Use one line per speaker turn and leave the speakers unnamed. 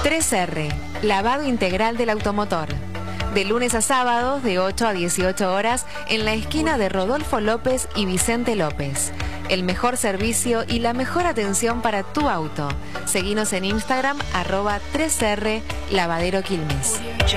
3R, lavado integral del automotor. De lunes a sábados de 8 a 18 horas en la esquina de Rodolfo López y Vicente López. El mejor servicio y la mejor atención para tu auto. Seguinos en Instagram @3R Lavadero Quilmes.